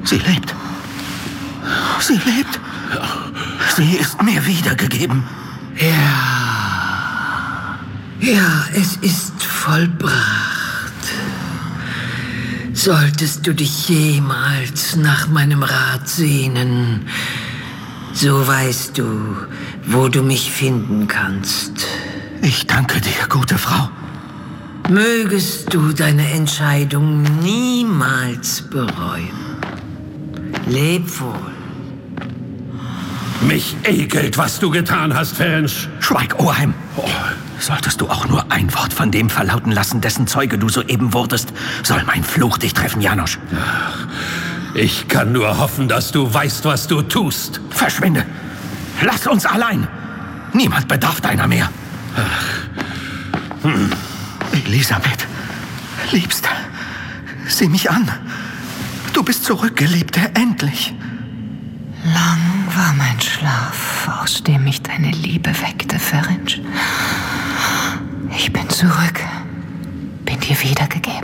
Sie lebt. Sie lebt. Sie ist mir wiedergegeben. Ja, es ist vollbracht. Solltest du dich jemals nach meinem Rat sehnen, so weißt du, wo du mich finden kannst. Ich danke dir, gute Frau. Mögest du deine Entscheidung niemals bereuen. Leb wohl. Mich ekelt, was du getan hast, Ferenc. Schweig, Oheim. Solltest du auch nur ein Wort von dem verlauten lassen, dessen Zeuge du soeben wurdest, soll mein Fluch dich treffen, Janosch. Ich kann nur hoffen, dass du weißt, was du tust. Verschwinde. Lass uns allein. Niemand bedarf deiner mehr. Elisabeth, Liebste, sieh mich an. Du bist zurück, Geliebte, endlich. Lang war mein Schlaf, aus dem mich deine Liebe weckte, Ferenc. Ich bin zurück, bin dir wiedergegeben.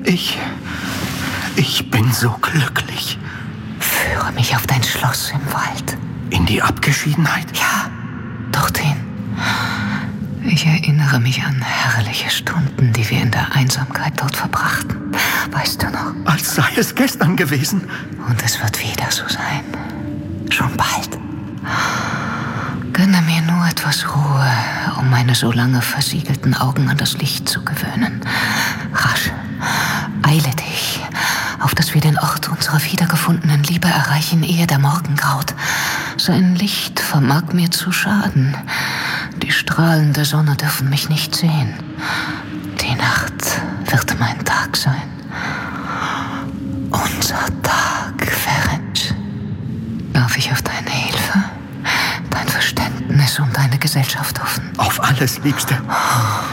Ich bin so glücklich. Führe mich auf dein Schloss im Wald. In die Abgeschiedenheit? Ja, dorthin. Ich erinnere mich an herrliche Stunden, die wir in der Einsamkeit dort verbrachten. Weißt du noch? Als sei es gestern gewesen. Und es wird wieder so sein. Schon bald. Gönne mir nur etwas Ruhe, um meine so lange versiegelten Augen an das Licht zu gewöhnen. Rasch, eile dich, auf dass wir den Ort unserer wiedergefundenen Liebe erreichen, ehe der Morgen graut. Sein Licht vermag mir zu schaden. Die Strahlen der Sonne dürfen mich nicht sehen. Die Nacht wird mein Tag sein. Unser Tag, Ferenc. Darf ich auf deine Hilfe, dein Verständnis und deine Gesellschaft hoffen? Auf alles, Liebste.